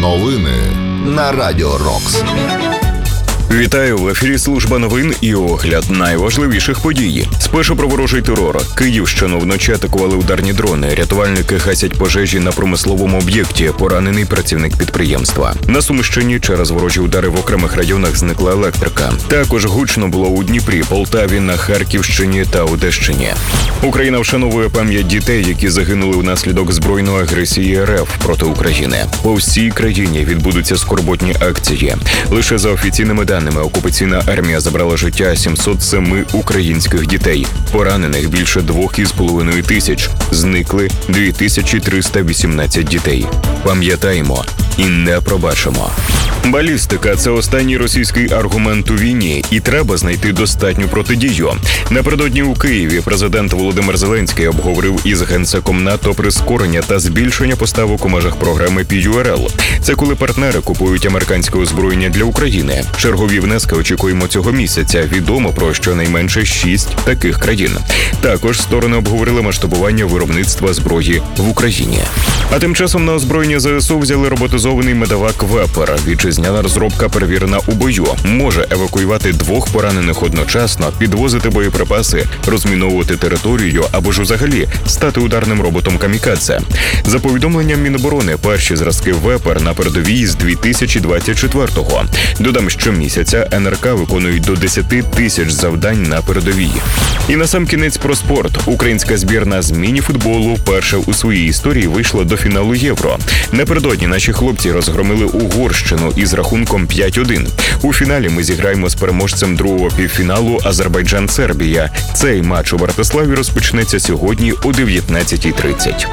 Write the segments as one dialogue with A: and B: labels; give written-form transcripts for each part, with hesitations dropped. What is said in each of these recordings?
A: Новини на Радіо Рокс.
B: Вітаю, в ефірі служба новин і огляд найважливіших подій. Спершу про ворожий терор. Київщину вночі атакували ударні дрони. Рятувальники гасять пожежі на промисловому об'єкті. Поранений працівник підприємства. На Сумщині через ворожі удари в окремих районах зникла електрика. Також гучно було у Дніпрі, Полтаві, на Харківщині та Одещині. Україна вшановує пам'ять дітей, які загинули внаслідок збройної агресії РФ проти України. По всій країні відбудуться скорботні акції. Лише за офіційними даними, окупаційна армія забрала життя 707 українських дітей. Поранених більше 2,5 тисяч. Зникли 2318 дітей. Пам'ятаємо і не пробачимо. Балістика – це останній російський аргумент у війні, і треба знайти достатню протидію. Напередодні у Києві президент Володимир Зеленський обговорив із генсеком НАТО прискорення та збільшення поставок у межах програми PURL. Це коли партнери купують американське озброєння для України. Чергові внески очікуємо цього місяця. Відомо про щонайменше 6 таких країн. Також сторони обговорили масштабування виробництва зброї в Україні. А тим часом на озброєння ЗСУ взяли роботизований медовак «Вепер». Вітчизняна розробка перевірена у бою. Може евакуювати 2 поранених одночасно, підвозити боєприпаси, розміновувати територію або ж взагалі стати ударним роботом камікадзе. За повідомленням Міноборони, перші зразки «Вепер» на передовій з 2024-го. Додам, щомісяця НРК виконують до 10 тисяч завдань на передовій. І насамкінець про спорт. Українська збірна з міні-футболу вперше у своїй історії вийшла до фіналу Євро. Напередодні наші хлопці розгромили Угорщину із рахунком 5-1. У фіналі ми зіграємо з переможцем другого півфіналу Азербайджан-Сербія. Цей матч у Братиславі розпочнеться сьогодні о 19:30.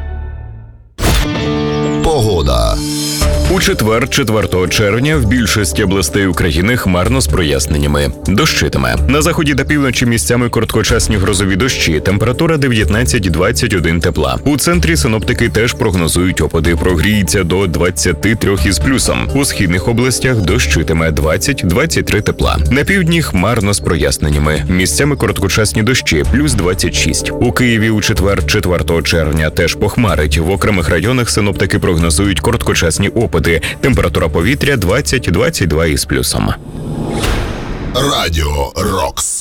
A: Погода.
B: У четвер, 4 червня, в більшості областей України хмарно з проясненнями. Дощитиме. На заході та півночі місцями короткочасні грозові дощі. Температура 19-21 тепла. У центрі синоптики теж прогнозують опади. Прогріється до 23 із плюсом. У східних областях дощитиме 20-23 тепла. На півдні хмарно з проясненнями. Місцями короткочасні дощі, плюс 26. У Києві у четвер, 4 червня, теж похмарить. В окремих районах синоптики прогнозують короткочасні опади. Температура повітря 20-22 із плюсом.
A: Радіо Рокс.